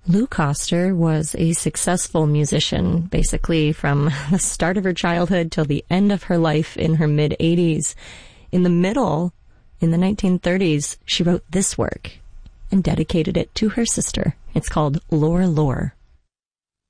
Lou Coster was a successful musician, basically from the start of her childhood till the end of her life in her mid-80s. In the middle, in the 1930s, she wrote this work and dedicated it to her sister. It's called Lore Lore.